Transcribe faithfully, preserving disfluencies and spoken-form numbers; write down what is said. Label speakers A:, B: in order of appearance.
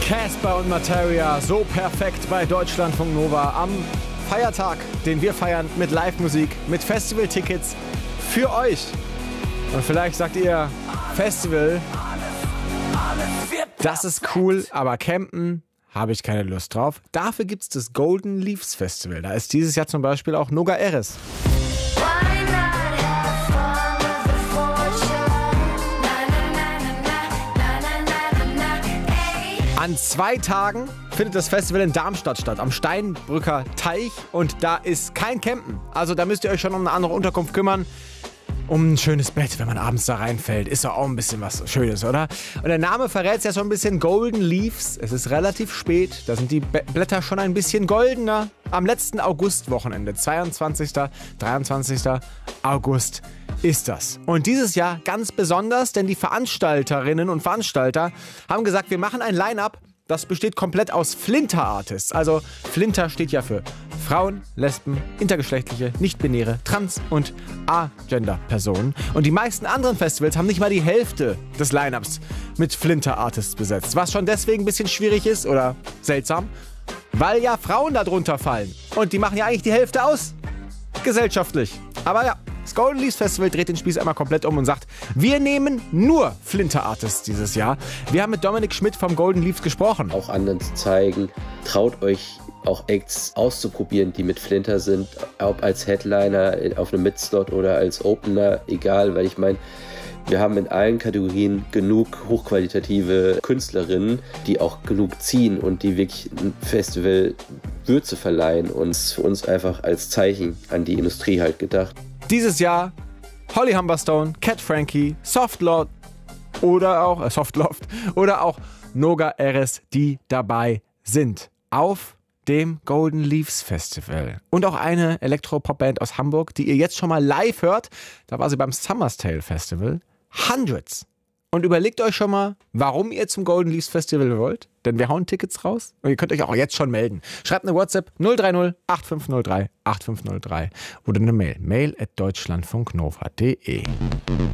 A: Casper und Materia, so perfekt bei Deutschlandfunk Nova am Feiertag, den wir feiern mit Live-Musik, mit Festival-Tickets für euch. Und vielleicht sagt ihr, Festival, das ist cool, aber campen habe ich keine Lust drauf. Dafür gibt es das Golden Leaves Festival. Da ist dieses Jahr zum Beispiel auch Noga Erez. An zwei Tagen findet das Festival in Darmstadt statt, am Steinbrücker Teich. Und da ist kein Campen. Also da müsst ihr euch schon um eine andere Unterkunft kümmern. Um ein schönes Bett, wenn man abends da reinfällt. Ist doch auch ein bisschen was Schönes, oder? Und der Name verrät es ja so ein bisschen, Golden Leaves. Es ist relativ spät, da sind die B- Blätter schon ein bisschen goldener. Am letzten Augustwochenende, zweiundzwanzigsten, dreiundzwanzigsten August ist das. Und dieses Jahr ganz besonders, denn die Veranstalterinnen und Veranstalter haben gesagt, wir machen ein Line-Up, das besteht komplett aus Flinter-Artists. Also Flinter steht ja für Frauen, Lesben, intergeschlechtliche, nicht-binäre, trans- und agender-Personen. Und die meisten anderen Festivals haben nicht mal die Hälfte des Line-Ups mit Flinter-Artists besetzt. Was schon deswegen ein bisschen schwierig ist oder seltsam, weil ja Frauen da drunter fallen. Und die machen ja eigentlich die Hälfte aus. Gesellschaftlich. Aber ja, das Golden Leaves Festival dreht den Spieß einmal komplett um und sagt, wir nehmen nur Flinter-Artists dieses Jahr. Wir haben mit Dominik Schmidt vom Golden Leaves gesprochen.
B: Auch anderen zu zeigen, traut euch auch Acts auszuprobieren, die mit Flinter sind, ob als Headliner auf einem Midslot oder als Opener, egal, weil ich meine, wir haben in allen Kategorien genug hochqualitative Künstlerinnen, die auch genug ziehen und die wirklich ein Festival Würze verleihen, und es ist für uns einfach als Zeichen an die Industrie halt gedacht.
A: Dieses Jahr Holly Humberstone, Cat Frankie, Softlord oder auch äh, Softloft oder auch Noga Erez, die dabei sind auf dem Golden Leaves Festival. Und auch eine Elektropop-Band aus Hamburg, die ihr jetzt schon mal live hört. Da war sie beim Summer's Tale Festival. Hundreds. Und überlegt euch schon mal, warum ihr zum Golden Leaves Festival wollt. Denn wir hauen Tickets raus. Und ihr könnt euch auch jetzt schon melden. Schreibt eine WhatsApp null drei null acht fünf null drei acht fünf null drei oder eine Mail. mail at deutschlandfunknova punkt de.